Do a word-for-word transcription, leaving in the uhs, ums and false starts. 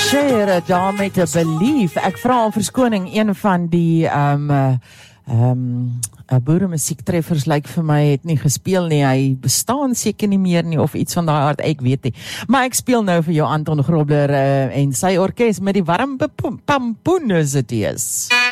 Share daar met 'n belief. Ek vra om verskoning, een van die um uh, um boere musiektreffers lyk vir my het nie gespeel nie. Hy bestaan seker nie meer nie of iets van daai aard, ek weet nie. Maar ek speel nou vir jou Anton Grobler uh, en sy orkes met die warm pampoen is dit is.